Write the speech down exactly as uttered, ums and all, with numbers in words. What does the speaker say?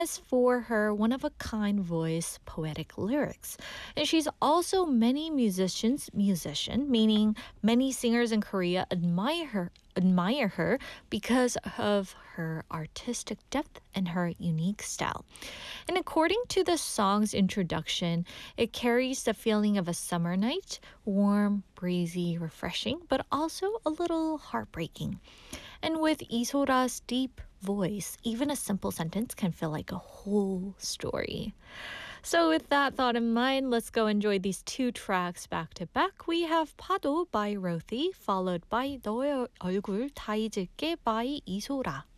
for her one-of-a-kind voice, poetic lyrics. And she's also many musicians' musician, meaning many singers in Korea admire her admire her because of her artistic depth and her unique style. And according to the song's introduction, it carries the feeling of a summer night, warm, breezy, refreshing, but also a little heartbreaking. And with Isora's deep voice, even a simple sentence can feel like a whole story. So with that thought in mind, let's go enjoy these two tracks back to back. We have 파도 by Rothy, followed by 너의 얼굴 다 잊을게 by 이소라.